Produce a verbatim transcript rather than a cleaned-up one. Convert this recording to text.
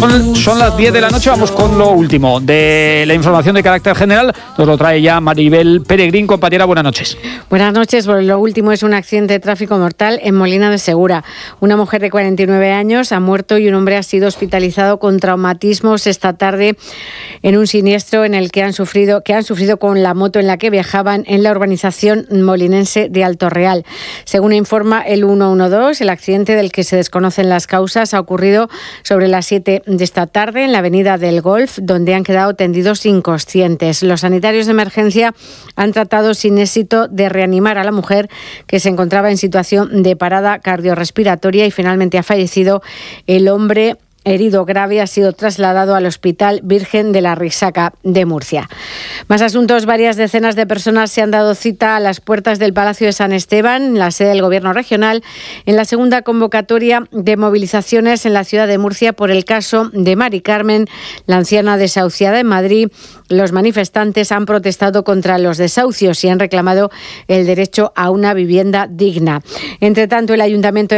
son, son las diez de la noche, vamos con lo último de la información de carácter general. Nos lo trae ya Maribel Peregrín, compañera, buenas noches. Buenas noches, bueno, lo último es un accidente de tráfico mortal en Molina de Segura. Una mujer de cuarenta y nueve años ha muerto y un hombre ha sido hospitalizado con traumatismos esta tarde en un siniestro en el que han sufrido, que han sufrido con la moto en la que viajaban en la urbanización molinense de Alto Real. Según informa el ciento doce, el accidente del que se desconocen las causas ha ocurrido sobre las siete de esta tarde en la avenida del Golf, donde han quedado tendidos inconscientes. Los sanitarios de emergencia han tratado sin éxito de reanimar a la mujer, que se encontraba en situación de parada cardiorrespiratoria, y finalmente ha fallecido. El hombre herido grave ha sido trasladado al Hospital Virgen de la Risaca de Murcia. Más asuntos. Varias decenas de personas se han dado cita a las puertas del Palacio de San Esteban, la sede del Gobierno regional, en la segunda convocatoria de movilizaciones en la ciudad de Murcia por el caso de Mari Carmen, la anciana desahuciada en Madrid. Los manifestantes han protestado contra los desahucios y han reclamado el derecho a una vivienda digna. Entre tanto, el Ayuntamiento